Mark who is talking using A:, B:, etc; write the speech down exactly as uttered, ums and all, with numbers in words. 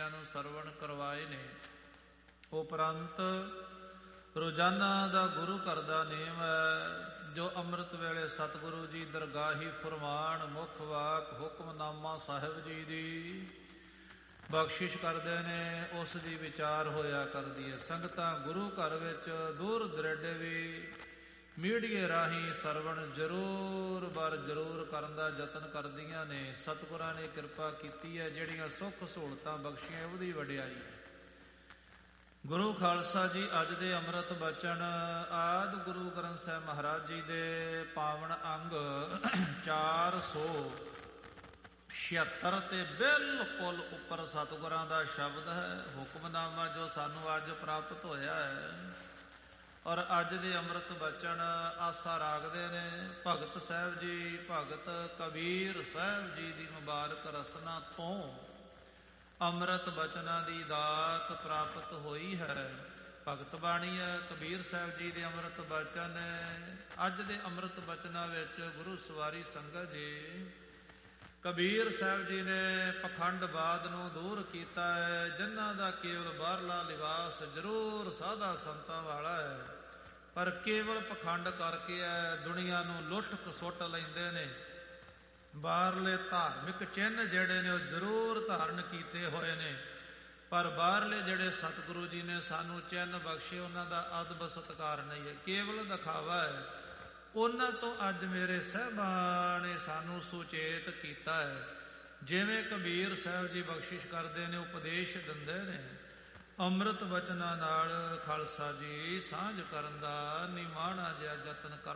A: ਪੀੜ੍ਹੀਆਂ ਨੂੰ ਸਰਵਣ ਕਰਵਾਏ ਨੇ। ਉਪਰੰਤ ਰੋਜ਼ਾਨਾ ਦਾ ਗੁਰੂ ਘਰ ਦਾ ਨੇਮ ਹੈ, ਜੋ ਅੰਮ੍ਰਿਤ ਵੇਲੇ ਸਤਿਗੁਰੂ ਜੀ ਦਰਗਾਹੀ ਫੁਰਮਾਨ ਮੁੱਖ ਵਾਕ ਹੁਕਮਨਾਮਾ ਸਾਹਿਬ ਜੀ ਦੀ ਬਖਸ਼ਿਸ਼ ਕਰਦੇ ਨੇ, ਉਸ ਦੀ ਵਿਚਾਰ ਹੋਇਆ ਕਰਦੀ ਹੈ। ਸੰਗਤਾਂ ਗੁਰੂ ਘਰ ਵਿੱਚ ਦੂਰ ਦਰੇਡੇ ਵੀ ਮੀਡੀਏ ਰਾਹੀਂ ਸਰਵਣ ਜ਼ਰੂਰ ਬਰ ਜ਼ਰੂਰ ਕਰਨ ਦਾ ਯਤਨ ਕਰਦੀਆਂ ਨੇ। ਸਤਿਗੁਰਾਂ ਨੇ ਕਿਰਪਾ ਕੀਤੀ ਹੈ, ਜਿਹੜੀਆਂ ਸੁੱਖ ਸਹੂਲਤਾਂ ਬਖਸ਼ੀਆਂ ਉਹਦੀ ਵਡਿਆਈ ਹੈ। ਗੁਰੂ ਖਾਲਸਾ ਜੀ ਅੱਜ ਦੇ ਅੰਮ੍ਰਿਤ ਬਚਨ ਆਦਿ ਗੁਰੂ ਗ੍ਰੰਥ ਸਾਹਿਬ ਮਹਾਰਾਜ ਜੀ ਦੇ ਪਾਵਨ ਅੰਗ ਚਾਰ ਸੌ ਛਿਅੱਤਰ ਤੇ ਬਿਲਕੁਲ ਉੱਪਰ ਸਤਿਗੁਰਾਂ ਦਾ ਸ਼ਬਦ ਹੈ, ਹੁਕਮਨਾਮਾ ਜੋ ਸਾਨੂੰ ਅੱਜ ਪ੍ਰਾਪਤ ਹੋਇਆ ਹੈ। ਔਰ ਅੱਜ ਦੇ ਅੰਮ੍ਰਿਤ ਬਚਨ ਆਸਾ ਰਾਗਦੇ ਨੇ ਭਗਤ ਸਾਹਿਬ ਜੀ, ਭਗਤ ਕਬੀਰ ਸਾਹਿਬ ਜੀ ਦੀ ਮੁਬਾਰਕ ਰਸਨਾ ਤੋਂ ਅੰਮ੍ਰਿਤ ਬਚਨਾਂ ਦੀ ਦਾਤ ਪ੍ਰਾਪਤ ਹੋਈ ਹੈ। ਭਗਤ ਬਾਣੀ ਹੈ ਕਬੀਰ ਸਾਹਿਬ ਜੀ ਦੇ ਅੰਮ੍ਰਿਤ ਬਚਨ ਹੈ। ਅੱਜ ਦੇ ਅੰਮ੍ਰਿਤ ਬਚਨਾਂ ਵਿੱਚ ਗੁਰੂ ਸਵਾਰੀ ਸੰਗਤ ਜੀ, ਕਬੀਰ ਸਾਹਿਬ ਜੀ ਨੇ ਪਖੰਡਵਾਦ ਨੂੰ ਦੂਰ ਕੀਤਾ ਹੈ, ਜਿਨ੍ਹਾਂ ਦਾ ਕੇਵਲ ਬਾਹਰਲਾ ਲਿਬਾਸ ਜ਼ਰੂਰ ਸਾਧਾ ਸੰਤਾਂ ਵਾਲਾ ਹੈ, ਪਰ ਕੇਵਲ ਪਖੰਡ ਕਰਕੇ ਹੈ ਦੁਨੀਆ ਨੂੰ ਲੁੱਟ ਖਸੁੱਟ ਲੈਂਦੇ ਨੇ। ਬਾਹਰਲੇ ਧਾਰਮਿਕ ਚਿੰਨ੍ਹ ਜਿਹੜੇ ਨੇ ਉਹ ਜ਼ਰੂਰ ਧਾਰਨ ਕੀਤੇ ਹੋਏ ਨੇ, ਪਰ ਬਾਹਰਲੇ ਜਿਹੜੇ ਸਤਿਗੁਰੂ ਜੀ ਨੇ ਸਾਨੂੰ ਚਿੰਨ੍ਹ ਬਖਸ਼ੇ ਉਹਨਾਂ ਦਾ ਅਦਬ ਸਤਿਕਾਰ ਨਹੀਂ ਹੈ, ਕੇਵਲ ਦਿਖਾਵਾ ਹੈ। ਉਹਨਾਂ ਤੋਂ ਅੱਜ ਮੇਰੇ ਸਾਹਿਬਾਂ ਨੇ ਸਾਨੂੰ ਸੁਚੇਤ ਕੀਤਾ ਹੈ। ਜਿਵੇਂ ਕਬੀਰ ਸਾਹਿਬ ਜੀ ਬਖਸ਼ਿਸ਼ ਕਰਦੇ ਨੇ, ਉਪਦੇਸ਼ ਦਿੰਦੇ ਨੇ, ਅੰਮ੍ਰਿਤ ਬਚਨਾਂ ਨਾਲ ਖਾਲਸਾ ਜੀ ਸਾਂਝ ਕਰਨ ਦਾ ਨਿਮਾਣਾ ਜਿਹਾ ਯਤਨ ਕਰ